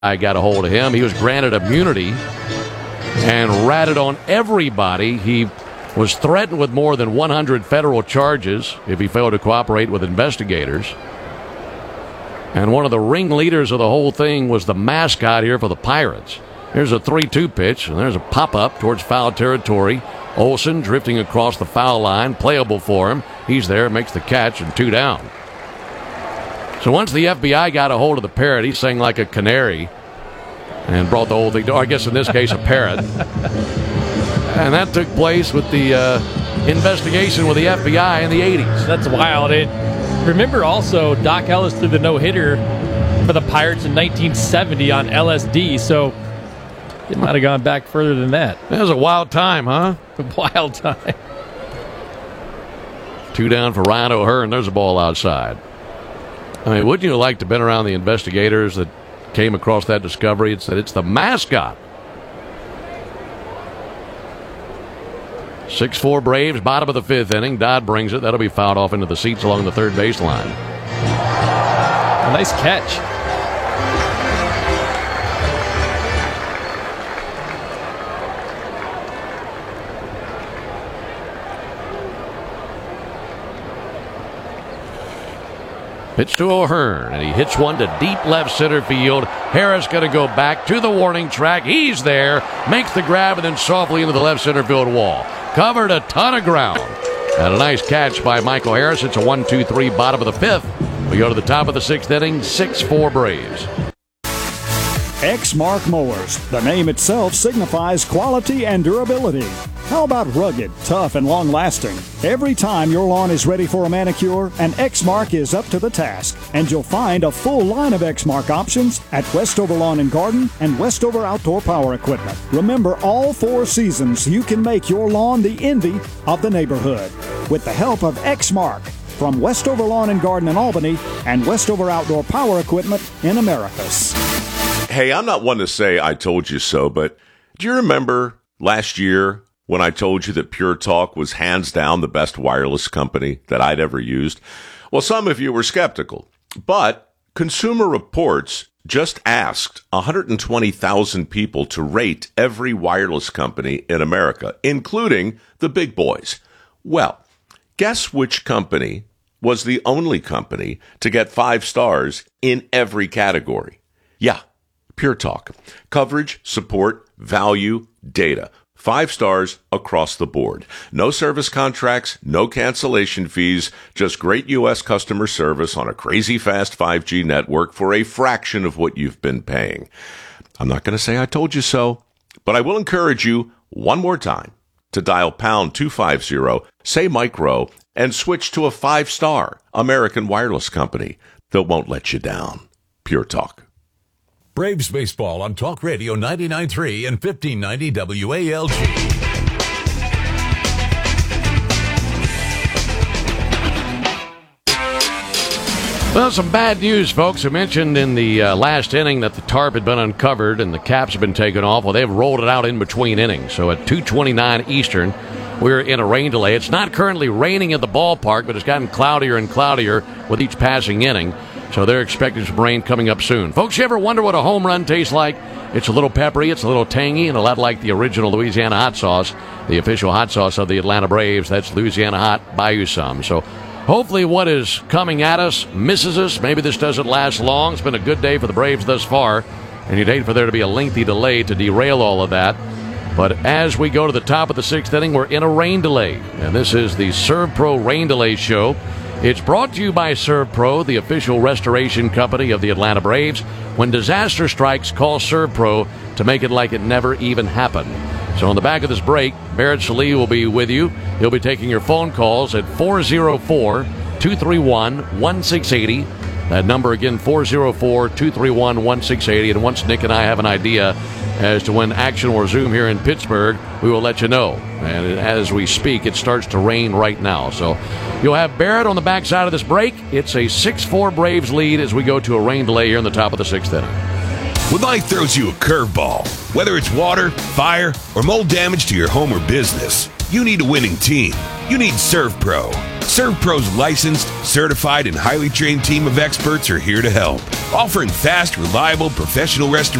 FBI got a hold of him. He was granted immunity and ratted on everybody. He was threatened with more than 100 federal charges if he failed to cooperate with investigators. And one of the ringleaders of the whole thing was the mascot here for the Pirates. Here's a 3-2 pitch, and there's a pop-up towards foul territory. Olsen drifting across the foul line, playable for him. He's there, makes the catch, and 2 down. So once the FBI got a hold of the parrot, he sang like a canary and brought the whole thing to, or I guess in this case, a parrot. And that took place with the investigation with the FBI in the 80s. That's wild. Remember also, Doc Ellis threw the no-hitter for the Pirates in 1970 on LSD, so it might have gone back further than that. That was a wild time, huh? A wild time. 2 down for Ryan O'Hearn. There's a ball outside. I mean, wouldn't you like to have been around the investigators that came across that discovery and said it's the mascot? 6-4 Braves, bottom of the 5th inning. Dodd brings it. That'll be fouled off into the seats along the third baseline. A nice catch. Pitch to O'Hearn, and he hits one to deep left center field. Harris going to go back to the warning track. He's there, makes the grab, and then softly into the left center field wall. Covered a ton of ground. And a nice catch by Michael Harris. It's a 1-2-3, bottom of the 5th. We go to the top of the 6th inning, 6-4 Braves. Exmark Mowers. The name itself signifies quality and durability. How about rugged, tough, and long-lasting? Every time your lawn is ready for a manicure, an Exmark is up to the task. And you'll find a full line of Exmark options at Westover Lawn and Garden and Westover Outdoor Power Equipment. Remember, all 4 seasons, you can make your lawn the envy of the neighborhood. With the help of Exmark from Westover Lawn and Garden in Albany and Westover Outdoor Power Equipment in Americus. Hey, I'm not one to say I told you so, but do you remember last year when I told you that Pure Talk was hands down the best wireless company that I'd ever used? Well, some of you were skeptical, but Consumer Reports just asked 120,000 people to rate every wireless company in America, including the big boys. Well, guess which company was the only company to get 5 stars in every category? Yeah, Pure Talk. Coverage, support, value, data. 5 stars across the board. No service contracts, no cancellation fees, just great U.S. customer service on a crazy fast 5G network for a fraction of what you've been paying. I'm not going to say I told you so, but I will encourage you one more time to dial pound 250, say micro, and switch to a 5-star American wireless company that won't let you down. Pure Talk. Braves baseball on Talk Radio 99.3 and 1590 WALG. Well, some bad news, folks. I mentioned in the last inning that the tarp had been uncovered and the caps have been taken off. Well, they've rolled it out in between innings. So at 2:29 Eastern, we're in a rain delay. It's not currently raining at the ballpark, but it's gotten cloudier and cloudier with each passing inning. So they're expecting some rain coming up soon. Folks, you ever wonder what a home run tastes like? It's a little peppery, it's a little tangy, and a lot like the original Louisiana hot sauce, the official hot sauce of the Atlanta Braves. That's Louisiana Hot. Buy you some. So hopefully what is coming at us misses us. Maybe this doesn't last long. It's been a good day for the Braves thus far, and you'd hate for there to be a lengthy delay to derail all of that. But as we go to the top of the 6th inning, we're in a rain delay. And this is the ServPro Rain Delay Show. It's brought to you by ServPro, the official restoration company of the Atlanta Braves. When disaster strikes, call ServPro to make it like it never even happened. So on the back of this break, Barrett Sallee will be with you. He'll be taking your phone calls at 404-231-1680. That number again, 404-231-1680. And once Nick and I have an idea as to when action will resume here in Pittsburgh, we will let you know. And as we speak, it starts to rain right now. So you'll have Barrett on the backside of this break. It's a 6-4 Braves lead as we go to a rain delay here in the top of the 6th inning. When life throws you a curveball, whether it's water, fire, or mold damage to your home or business, you need a winning team. You need ServPro. ServPro's licensed, certified, and highly trained team of experts are here to help, offering fast, reliable, professional restoration